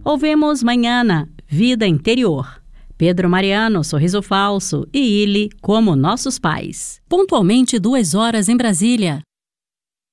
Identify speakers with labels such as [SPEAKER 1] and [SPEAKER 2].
[SPEAKER 1] Ouvimos Manhana, Vida Interior. Pedro Mariano, Sorriso Falso e Ili, Como Nossos Pais.
[SPEAKER 2] Pontualmente 2 horas em Brasília.